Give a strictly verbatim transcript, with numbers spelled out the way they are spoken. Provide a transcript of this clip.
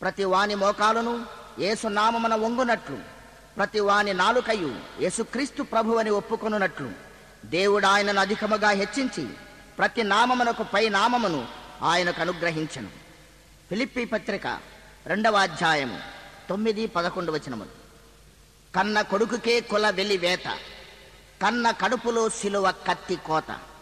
ప్రతి వాని మోకాలును యేసు నామమున వంగునట్లు, ప్రతి వాని నాలుకయు యేసుక్రీస్తు ప్రభువని ఒప్పుకొనున్నట్లు దేవుడు ఆయనను అధికముగా హెచ్చించి ప్రతి నామమునకు పై నామమును ఆయనకు అనుగ్రహించెను. ఫిలిప్పీ పత్రిక రెండవ అధ్యాయము తొమ్మిది పదకొండు వచనములు. కన్న కొడుకుకే కుల వెలి వేత, కన్న కడుపులో సిలువ కత్తి కోత.